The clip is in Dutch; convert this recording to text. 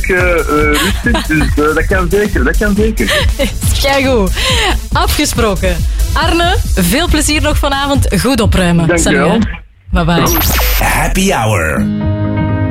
rustig, dus dat kan zeker. Kijk goed. Afgesproken. Arne, veel plezier nog vanavond. Goed opruimen. Dank je wel. Bye bye. Happy Hour.